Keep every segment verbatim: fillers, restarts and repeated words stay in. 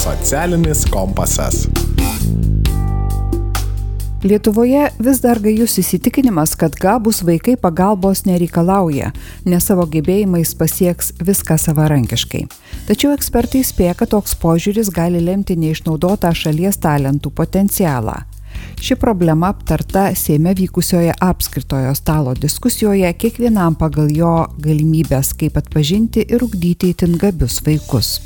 Socialinis kompasas. Lietuvoje vis dar gajus įsitikinimas, kad gabūs vaikai pagalbos nereikalauja, nes savo gebėjimais pasieks viską savarankiškai. Tačiau ekspertai spėja, kad toks požiūris gali lemti neišnaudotą šalies talentų potencialą. Ši problema aptarta Seime vykusioje apskritojo stalo diskusijoje kiekvienam pagal jo galimybės, kaip atpažinti ir ugdyti itin gabius vaikus.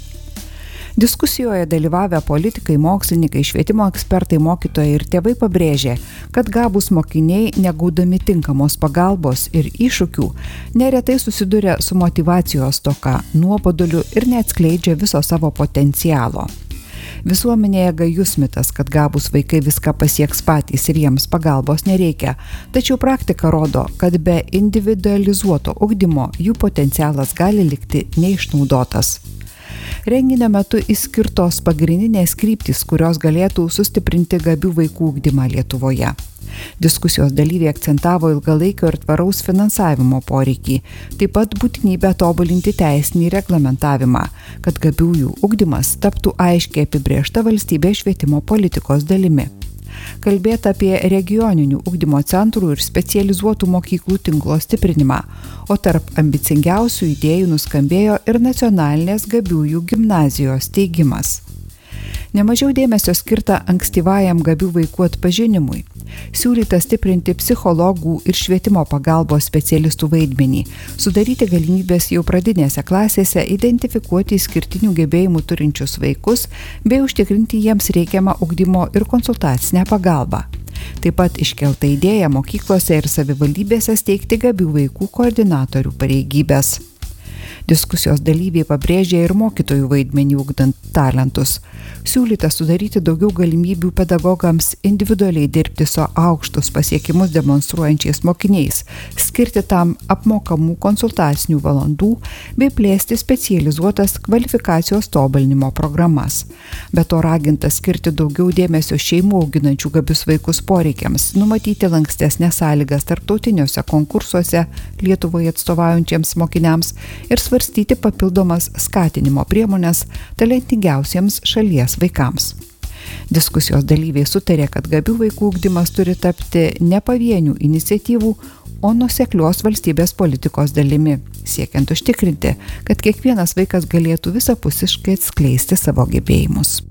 Diskusijoje dalyvavę politikai, mokslininkai, švietimo ekspertai, mokytojai ir tėvai pabrėžė, kad gabūs mokiniai, negaudami tinkamos pagalbos ir iššūkių, neretai susiduria su motyvacijos stoka, nuoboduliu ir neatskleidžia viso savo potencialo. Visuomenėje gajus mitas, kad gabūs vaikai viską pasieks patys ir jiems pagalbos nereikia, tačiau praktika rodo, kad be individualizuoto ugdymo jų potencialas gali likti neišnaudotas. Renginio metu išskirtos pagrindinės kryptys, kurios galėtų sustiprinti gabių vaikų ugdymą Lietuvoje. Diskusijos dalyviai akcentavo ilgalaikio ir tvaraus finansavimo poreikį, taip pat būtinybę tobulinti teisinį reglamentavimą, kad gabiųjų ugdymas taptų aiškiai apibrėžta valstybės švietimo politikos dalimi. Kalbėta apie regioninių ugdymo centrų ir specializuotų mokyklų tinklo stiprinimą, o tarp ambicingiausių idėjų nuskambėjo ir nacionalinės gabiųjų gimnazijos steigimas. Nemažiau dėmesio skirta ankstyvajam gabių vaikų atpažinimui. Siūlyta stiprinti psichologų ir švietimo pagalbos specialistų vaidmenį, sudaryti galimybės jau pradinėse klasėse identifikuoti išskirtinių gebėjimų turinčius vaikus bei užtikrinti jiems reikiamą ugdymo ir konsultacinę pagalbą. Taip pat iškelta idėja mokyklose ir savivaldybėse steigti gabių vaikų koordinatorių pareigybės. Diskusijos dalyviai pabrėžė ir mokytojų vaidmenį ugdant talentus. Siūlyta sudaryti daugiau galimybių pedagogams individualiai dirbti su aukštus pasiekimus demonstruojančiais mokiniais, skirti tam apmokamų konsultacinių valandų bei plėsti specializuotas kvalifikacijos tobulinimo programas. Be to raginta skirti daugiau dėmesio šeimų auginančių gabius vaikus poreikiams, numatyti lankstesnės sąlygas tarptautiniuose konkursuose Lietuvoje atstovaujančiems mokiniams ir svarstyti papildomas skatinimo priemonės talentingiausiems šalies vaikams. Diskusijos dalyviai sutarė, kad gabių vaikų ugdymas turi tapti ne pavienių iniciatyvų, o nuoseklios valstybės politikos dalimi, siekiant užtikrinti, kad kiekvienas vaikas galėtų visapusiškai atskleisti savo gebėjimus.